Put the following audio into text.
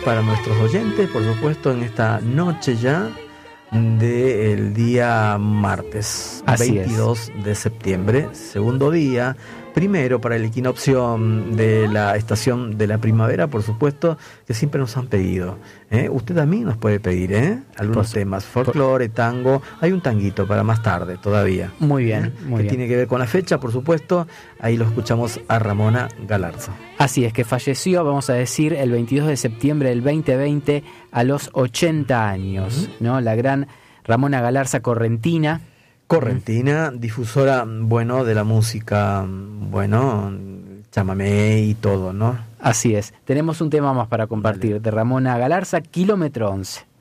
para nuestros oyentes, por supuesto, en esta noche ya del día martes, Así 22 de septiembre, segundo día, primero para el equinoccio de la estación de la primavera, por supuesto, que siempre nos han pedido. Usted también nos puede pedir algunos temas, folclore, tango. Hay un tanguito para más tarde todavía. Muy bien, muy que bien. Tiene que ver con la fecha, por supuesto. Ahí lo escuchamos a Ramona Galarza. Así es, que falleció, vamos a decir, el 22 de septiembre del 2020 a los 80 años, ¿no? La gran Ramona Galarza correntina. Correntina, difusora, de la música, chamamé y todo, ¿no? Así es. Tenemos un tema más para compartir de Ramona Galarza, Kilómetro 11.